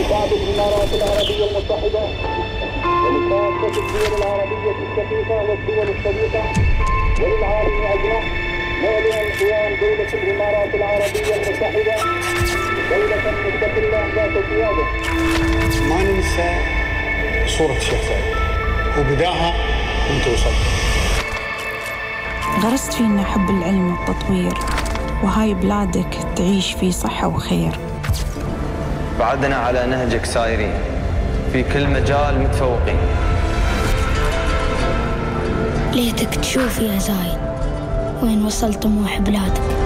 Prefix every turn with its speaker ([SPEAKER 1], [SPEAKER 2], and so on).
[SPEAKER 1] لشعب الإمارات العربية المتحدة ولكافة الدول العربية الشقيقة والدول الصديقة وللعالم أجمع نعلن قيام دولة الإمارات العربية المتحدة دولة مستقلة ذات قيادة.
[SPEAKER 2] ما ننسى صورة الشيخ زايد وبداها كنت وصلت.
[SPEAKER 3] غرست فينا حب العلم والتطوير، وهاي بلادك تعيش في صحة وخير.
[SPEAKER 4] بعدنا على نهجك سايرين، في كل مجال متفوقين.
[SPEAKER 5] ليتك تشوف يا زايد وين وصل طموح بلادك.